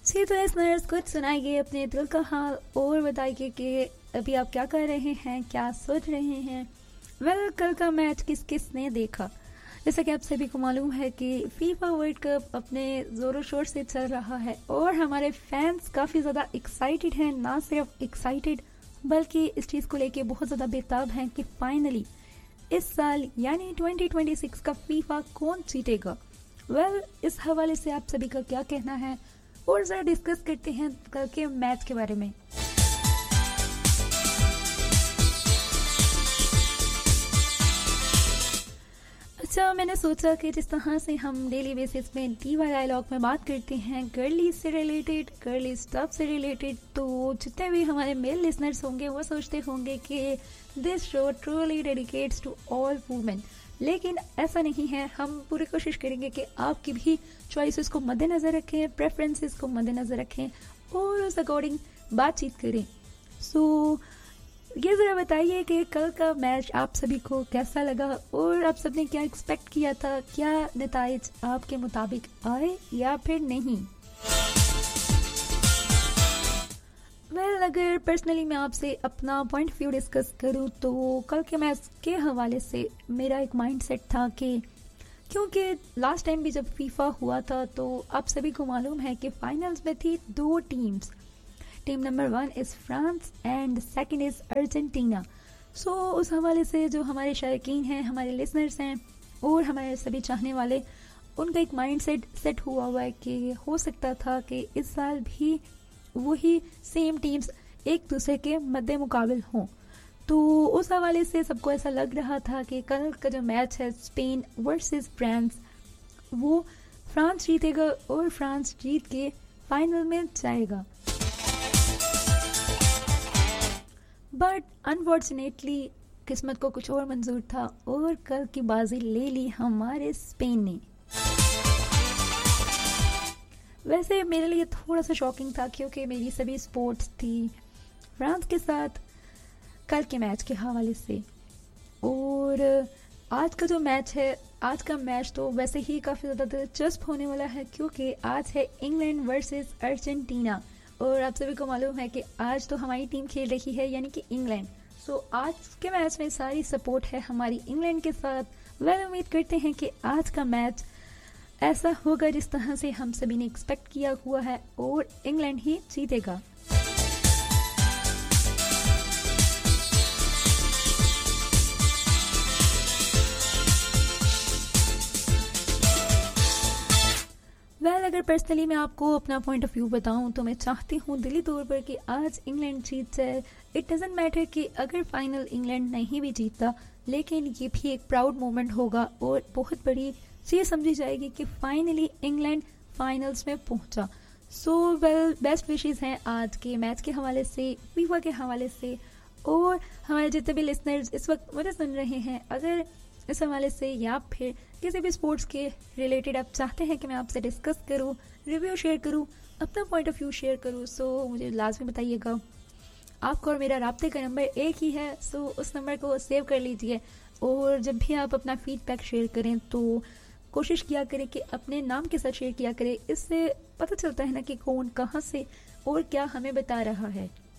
जी तो लिसनर्स, कुछ सुनाइए अपने दिल का हाल और बताइए कि अभी आप क्या कर रहे हैं, क्या सोच रहे हैं। कल का मैच किस किस ने देखा। जैसा कि आप सभी को मालूम है कि फीफा वर्ल्ड कप अपने जोरों शोर से चल रहा है और हमारे फैंस काफ़ी ज़्यादा एक्साइटेड हैं। ना सिर्फ एक्साइटेड बल्कि इस चीज़ को लेके बहुत ज़्यादा बेताब हैं कि फाइनली इस साल यानी 2026 का फीफा कौन जीतेगा। इस हवाले से आप सभी का क्या कहना है और ज़रा डिस्कस करते हैं कल के मैच के बारे में। अच्छा, मैंने सोचा कि जिस तरह से हम डेली बेसिस में टीवा डायलॉग में बात करते हैं गर्ली से रिलेटेड, गर्ली स्टफ से रिलेटेड, तो जितने भी हमारे मेल लिसनर्स होंगे वो सोचते होंगे कि this show truly dedicates to all women. लेकिन ऐसा नहीं है। हम पूरी कोशिश करेंगे कि आपकी भी चॉइसेस को मद्देनज़र रखें, प्रेफरेंसेस को मद्देनज़र रखें और उस अकॉर्डिंग बातचीत करें। ये ज़रा बताइए कि कल का मैच आप सभी को कैसा लगा और आप सबने क्या एक्सपेक्ट किया था, क्या नताइज आपके मुताबिक आए या फिर नहीं। अगर पर्सनली मैं आपसे अपना पॉइंट ऑफ व्यू डिस्कस करूं तो कल के मैच के हवाले से मेरा एक माइंडसेट था कि क्योंकि लास्ट टाइम भी जब फीफा हुआ था तो आप सभी को मालूम है कि फाइनल्स में थी दो teams. Team number 1 is France and second is Argentina. उस हवाले से जो हमारे शायकीन हैं, हमारे लिसनर्स हैं और हमारे सभी चाहने वाले, उनका एक माइंडसेट सेट हुआ हुआ है कि हो सकता था कि इस साल भी वही सेम टीम्स एक दूसरे के मद्दे मुकाबिल हों। तो उस हवाले से सबको ऐसा लग रहा था कि कल का जो मैच है स्पेन वर्सेस फ्रांस, वो फ्रांस जीतेगा और फ्रांस जीत के फाइनल में जाएगा। बट अनफॉर्चुनेटली किस्मत को कुछ और मंजूर था और कल की बाजी ले ली हमारे स्पेन ने। वैसे मेरे लिए थोड़ा सा शॉकिंग था क्योंकि मेरी सभी स्पोर्ट्स थी फ्रांस के साथ कल के मैच के हवाले से। और आज का जो मैच है, आज का मैच तो वैसे ही काफ़ी ज़्यादा दिलचस्प होने वाला है क्योंकि आज है इंग्लैंड वर्सेस अर्जेंटीना। और आप सभी को मालूम है कि आज तो हमारी टीम खेल रही है यानी कि इंग्लैंड। आज के मैच में सारी सपोर्ट है हमारी इंग्लैंड के साथ। उम्मीद करते हैं कि आज का मैच ऐसा होगा जिस तरह से हम सभी ने एक्सपेक्ट किया हुआ है और इंग्लैंड ही जीतेगा। अगर पर्सनली मैं आपको अपना पॉइंट ऑफ व्यू बताऊं तो मैं चाहती हूं दिली तौर पर कि आज इंग्लैंड जीत जाए। इट डजंट मैटर कि अगर फाइनल इंग्लैंड नहीं भी जीतता, लेकिन ये भी एक प्राउड मोमेंट होगा और बहुत बड़ी चीज़ समझी जाएगी कि फाइनली इंग्लैंड फाइनल्स में पहुंचा। बेस्ट विशेस हैं आज के मैच के हवाले से, फीफा के हवाले से। और हमारे जितने भी लिसनर्स इस वक्त मुझे सुन रहे हैं, अगर इस हवाले से या फिर किसी भी स्पोर्ट्स के रिलेटेड आप चाहते हैं कि मैं आपसे डिस्कस करूं, रिव्यू शेयर करूं, अपना पॉइंट ऑफ व्यू शेयर करूं, मुझे लाजमी बताइएगा। आपका और मेरा राब्ते का नंबर एक ही है, उस नंबर को सेव कर लीजिए। और जब भी आप अपना फीडबैक शेयर करें तो कोशिश किया करें कि अपने नाम के साथ शेयर किया करें। इससे पता चलता है ना कि कौन कहाँ से और क्या हमें बता रहा है।